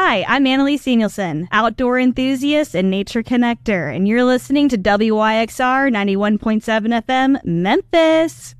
Hi, I'm Annalise Danielson, outdoor enthusiast and nature connector, and you're listening to WYXR 91.7 FM, Memphis.